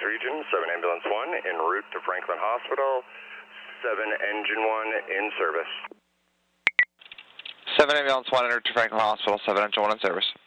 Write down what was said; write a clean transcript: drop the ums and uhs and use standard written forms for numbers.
region, 7 Ambulance 1 en route to Franklin Hospital, 7 Engine 1 in service. 7 Ambulance 1 en route to Franklin Hospital, 7 Engine 1 in service.